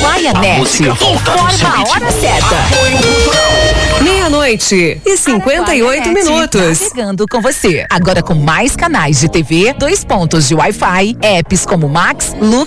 Maianet. Informa a hora certa. 12:58. Chegando com você. Agora com mais canais de TV, 2 pontos de Wi-Fi, apps como Max, Lu